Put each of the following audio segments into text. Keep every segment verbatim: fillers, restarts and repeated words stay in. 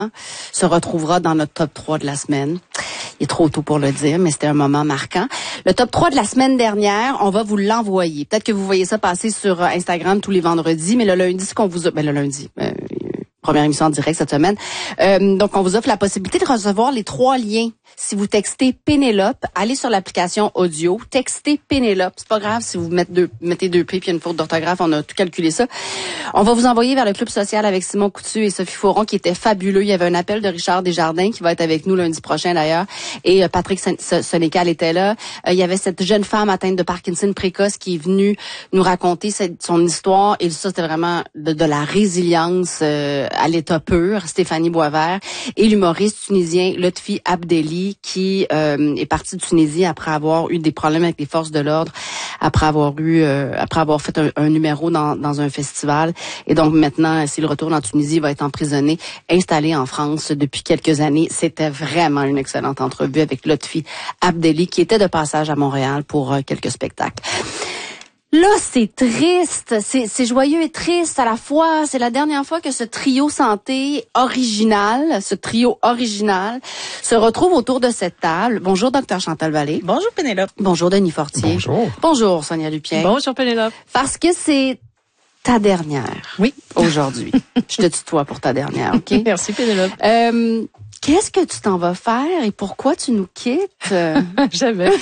se retrouvera dans notre top trois de la semaine. Il est trop tôt pour le dire, mais c'était un moment marquant. Le top trois de la semaine dernière, on va vous l'envoyer. Peut-être que vous voyez ça passer sur Instagram tous les vendredis, mais le lundi, ce qu'on vous a... Ben, le lundi... Euh, première émission en direct cette semaine. Euh, donc, on vous offre la possibilité de recevoir les trois liens. Si vous textez Pénélope, allez sur l'application audio, textez Pénélope. C'est pas grave si vous mettez deux, mettez deux P puis une faute d'orthographe, on a tout calculé ça. On va vous envoyer vers le Club social avec Simon Coutu et Sophie Fauron qui était fabuleux. Il y avait un appel de Richard Desjardins qui va être avec nous lundi prochain d'ailleurs. Et euh, Patrick Sénécal était là. Euh, il y avait cette jeune femme atteinte de Parkinson précoce qui est venue nous raconter cette, son histoire. Et ça, c'était vraiment de, de la résilience euh, à l'état pur, Stéphanie Boisvert, et l'humoriste tunisien Lotfi Abdelli qui euh, est parti de Tunisie après avoir eu des problèmes avec les forces de l'ordre, après avoir eu, euh, après avoir fait un, un numéro dans, dans un festival. Et donc maintenant, s'il retourne en Tunisie, il va être emprisonné, installé en France depuis quelques années. C'était vraiment une excellente entrevue avec Lotfi Abdelli qui était de passage à Montréal pour euh, quelques spectacles. Là, c'est triste, c'est, c'est joyeux et triste à la fois. C'est la dernière fois que ce trio santé original, ce trio original, se retrouve autour de cette table. Bonjour, docteur Chantal Vallée. Bonjour, Pénélope. Bonjour, Denis Fortier. Bonjour. Bonjour, Sonia Lupien. Bonjour, Pénélope. Parce que c'est ta dernière. Oui. Aujourd'hui. Je te tutoie pour ta dernière, OK? Merci, Pénélope. Euh, Qu'est-ce que tu t'en vas faire et pourquoi tu nous quittes? Jamais.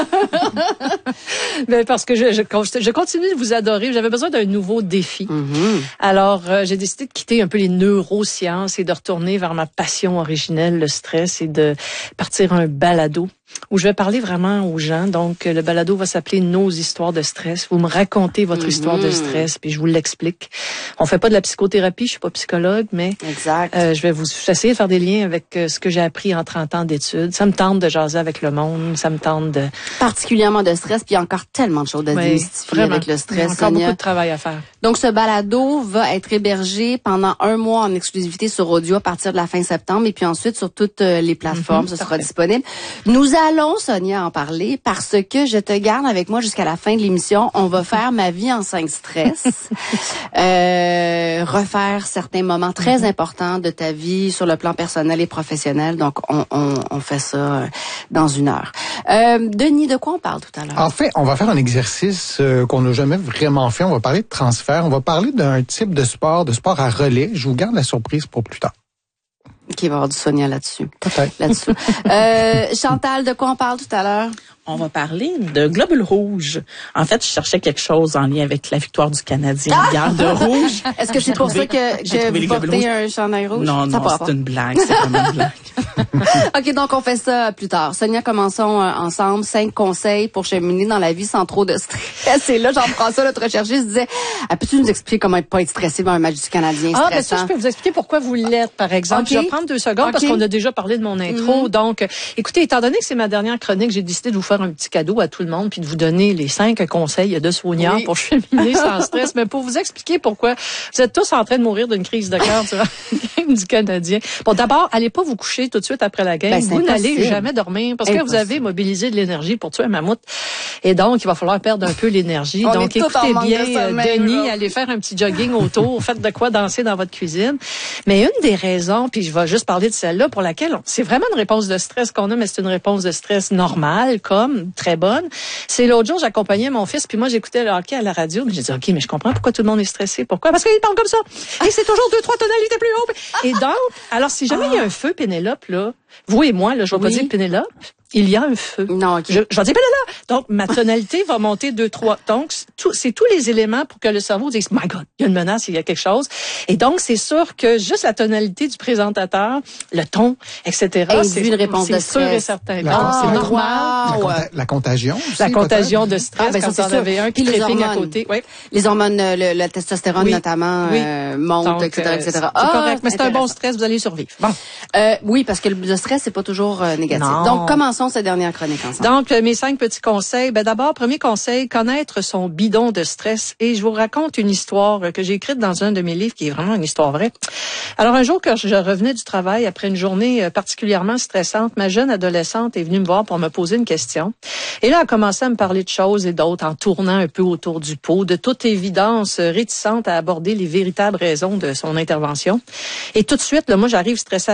Ben parce que je, je, je continue de vous adorer. J'avais besoin d'un nouveau défi. Mm-hmm. Alors, euh, j'ai décidé de quitter un peu les neurosciences et de retourner vers ma passion originelle, le stress, et de partir un balado où je vais parler vraiment aux gens. Donc, le balado va s'appeler Nos histoires de stress. Vous me racontez votre mm-hmm. histoire de stress, puis je vous l'explique. On fait pas de la psychothérapie, je suis pas psychologue, mais exact. Euh, je vais vous essayer de faire des liens avec euh, ce que j'ai appris en trente ans d'études. Ça me tente de jaser avec le monde, ça me tente de... Particulièrement de stress, puis il y a encore tellement de choses à oui, démystifier avec le stress. Il y a encore Sonia. beaucoup de travail à faire. Donc, ce balado va être hébergé pendant un mois en exclusivité sur audio à partir de la fin septembre et puis ensuite sur toutes les plateformes, mm-hmm, ce sera disponible. Nous allons, Sonia, en parler parce que je te garde avec moi jusqu'à la fin de l'émission. On va faire ma vie en cinq stress, euh, refaire certains moments très mm-hmm. importants de ta vie sur le plan personnel et professionnel. Donc, on, on, on fait ça dans une heure. Euh, Denis, de quoi on parle tout à l'heure? En fait, on va faire un exercice euh, qu'on n'a jamais vraiment fait. On va parler de transfert. On va parler d'un type de sport, de sport à relais. Je vous garde la surprise pour plus tard. OK, il va y avoir du Sonia là-dessus. Peut-être. Là-dessus. euh, Chantal, de quoi on parle tout à l'heure? On va parler de globules rouges. En fait, je cherchais quelque chose en lien avec la victoire du Canadien ah! hier de rouge. Est-ce que c'est pour trouvé, ça que, que vous portez un chandail rouge? Non, ça non, c'est une blague. C'est vraiment une blague. OK, donc on fait ça plus tard. Sonia, commençons euh, ensemble. Cinq conseils pour cheminer dans la vie sans trop de stress. Et là, Jean-François, notre recherchiste, disait, ah, peux-tu nous expliquer comment pas être stressé devant un match du Canadien stressant? Ah, ben ça, je peux vous expliquer pourquoi vous l'êtes, par exemple. Okay. Je vais prendre deux secondes okay. parce qu'on a déjà parlé de mon intro. Mm-hmm. Donc, écoutez, étant donné que c'est ma dernière chronique, j'ai décidé de vous faire un petit cadeau à tout le monde puis de vous donner les cinq conseils de Sonia oui. pour cheminer sans stress, mais pour vous expliquer pourquoi vous êtes tous en train de mourir d'une crise de cœur durant la game du Canadien. Bon, d'abord, allez pas vous coucher tout de suite après la game. Ben, vous n'allez jamais dormir parce impossible. que vous avez mobilisé de l'énergie pour tuer un mammouth. Et donc, il va falloir perdre un peu l'énergie. On donc, écoutez bien, sommeil, Denis, là. allez faire un petit jogging autour. Faites de quoi danser dans votre cuisine. Mais une des raisons, puis je vais juste parler de celle-là, pour laquelle on, c'est vraiment une réponse de stress qu'on a, mais c'est une réponse de stress normale, comme, très bonne. C'est l'autre jour, j'accompagnais mon fils, puis moi, j'écoutais le hockey à la radio, mais j'ai dit, OK, mais je comprends pourquoi tout le monde est stressé. Pourquoi? Parce qu'il parle comme ça. Et c'est toujours deux, trois tonalités plus haut. Et donc, alors, si jamais il y a un feu, Pénélope, là, vous et moi, là, je vais oui. pas dire Pénélope, il y a un feu. Non, okay. je, je vais dire Pénélope. Donc, ma tonalité va monter deux, trois. Donc, tout, c'est tous les éléments pour que le cerveau dise, my God, il y a une menace, il y a quelque chose. Et donc, c'est sûr que juste la tonalité du présentateur, le ton, et cetera. C'est une réponse de stress. C'est sûr et certain. La, donc, ah, c'est la, normal. La, conta- la contagion aussi, La contagion peut-être? de stress, ah, ben, quand ça, on avait un qui trépigne à côté. Oui. Les hormones, le, le testostérone oui. notamment, oui. euh, monte, donc, et cetera, et cetera. C'est ah, correct, mais c'est un bon stress, vous allez survivre. Bon. Euh, oui, parce que le stress, c'est pas toujours euh, négatif. Non. Donc, commençons cette dernière chronique ensemble. Donc, mes cinq petits conseils. Ben, d'abord, premier conseil, connaître son bidon de stress. Et je vous raconte une histoire que j'ai écrite dans un de mes livres qui est vraiment une histoire vraie. Alors, un jour, quand je revenais du travail après une journée particulièrement stressante, ma jeune adolescente est venue me voir pour me poser une question. Et là, elle a commencé à me parler de choses et d'autres en tournant un peu autour du pot, de toute évidence réticente à aborder les véritables raisons de son intervention. Et tout de suite, là, moi, j'arrive stressée